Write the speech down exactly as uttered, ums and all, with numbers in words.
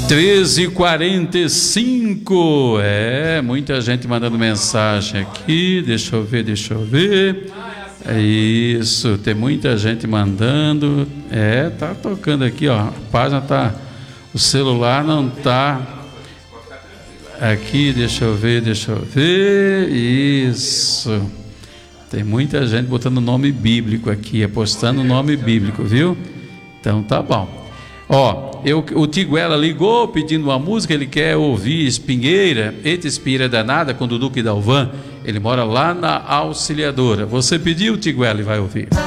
treze e quarenta e cinco. É, muita gente mandando mensagem aqui. Deixa eu ver, deixa eu ver. É isso, tem muita gente mandando. É, tá tocando aqui, ó. A página tá. O celular não tá. Aqui, deixa eu ver, deixa eu ver. Isso. Tem muita gente botando nome bíblico aqui, apostando nome bíblico, viu? Então tá bom. Ó, eu, o Tiguela ligou pedindo uma música, ele quer ouvir Espinheira, Eita Espinheira Danada, com o Dudu e Dalvan. Ele mora lá na Auxiliadora. Você pediu, Tiguela, e vai ouvir.